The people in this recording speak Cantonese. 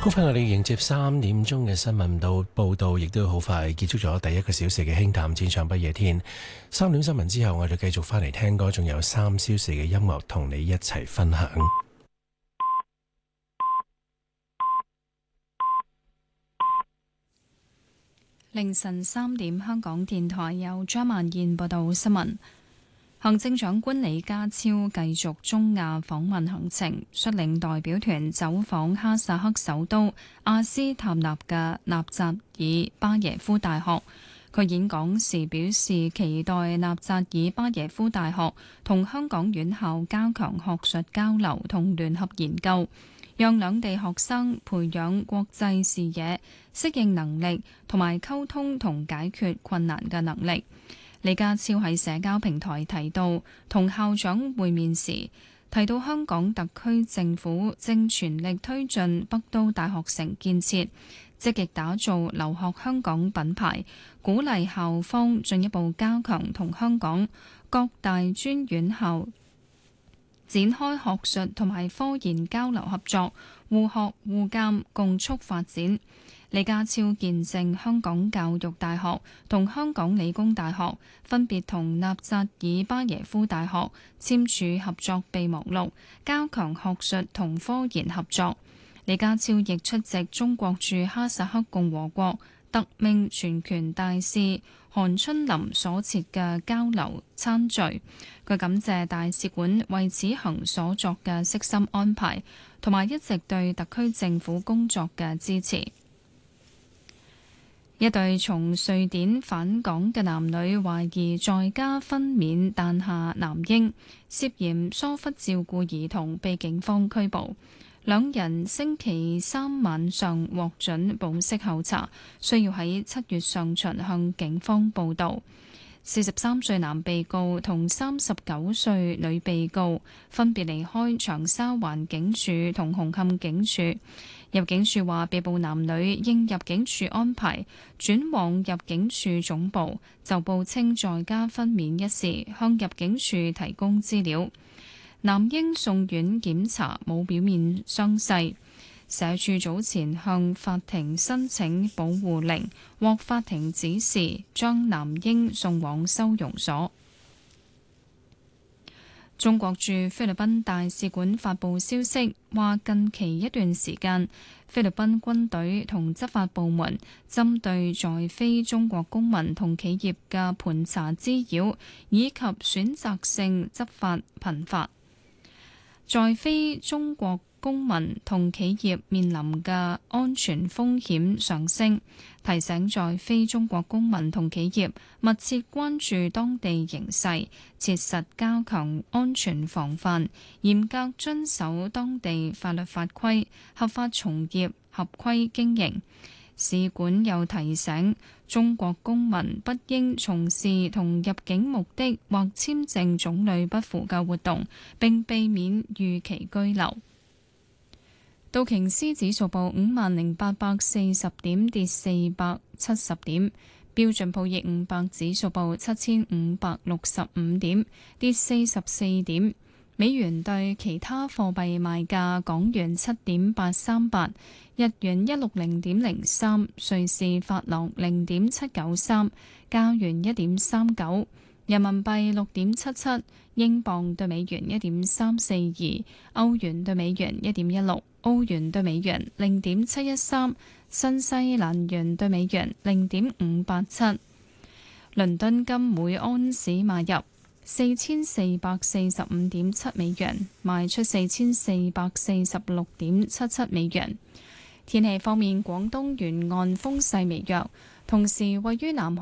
好快我哋迎接3點鐘嘅新聞報道，亦都好快結束咗第一個小時嘅輕談戰場不夜天。3點新聞之後，我哋繼續翻嚟聽歌，仲有3小時嘅音樂同你一齊分享。 凌晨3點，香港電台由張曼燕報道新聞。行政長官李家超繼續中亞訪問行程，率領代表團走訪哈薩克首都阿斯塔納嘅納扎爾巴耶夫大學。佢演講時表示，期待納扎爾巴耶夫大學同香港院校加強學術交流同聯合研究，讓兩地學生培養國際視野、適應能力同埋溝通同解決困難嘅能力。李家超喺社交平台提到，同校長會面時提到香港特區政府正全力推進北都大學城建設，積極打造留學香港品牌，鼓勵校方進一步加強同香港各大專院校展開學術同埋科研交流合作，互學互鑑，共促發展。李家超見證香港教育大學同香港理工大學分別同納扎爾巴耶夫大學簽署合作備忘錄，加強學術同科研合作。李家超亦出席中國駐哈薩克共和國特命全權大使韓春林所設嘅交流餐聚。佢感謝大使館為此行所作嘅悉心安排，同埋一直對特區政府工作嘅支持。一對從瑞典返港嘅男女懷疑在家分娩誕下男嬰，涉嫌疏忽照顧兒童，被警方拘捕。兩人星期三晚上獲准保釋候查，需要喺7月上旬向警方報到。43歲男被告同39歲女被告分別離開長沙灣警署同紅磡警署。入境處話，被捕男女應入境處安排轉往入境處總部，就報稱在家分娩一事向入境處提供資料。男嬰送院檢查，冇表面傷勢。社署早前向法庭申請保護令，獲法庭指示將男嬰送往收容所。中國駐菲律賓大使館發布消息，話近期一段時間，菲律賓軍隊同執法部門針對在非中國公民同企業嘅盤查滋擾以及選擇性執法頻發，在非中國公民同企業面臨嘅安全風險上升，提醒在非中國公民同企業密切關注當地形勢，切實加強安全防範，嚴格遵守當地法律法規，合法從業，合規經營。使館又提醒中國公民不應從事同入境目的或簽證種類不符嘅活動，並避免逾期居留。道瓊斯指數報50,840點，跌470點；標準普爾500指數報7,565點，跌44點。美元對其他貨幣賣價：港元7.838，日元160.03，瑞士法郎0.793，加元1.39，人民幣6.77，英鎊對美元1.342，歐元對美元1.16，澳元對美元0.713，新西蘭元對美元0.587。倫敦金每安士買入4445.7美元，賣出4446.77美元。天氣方面，廣東沿岸風勢微弱，同時位於南海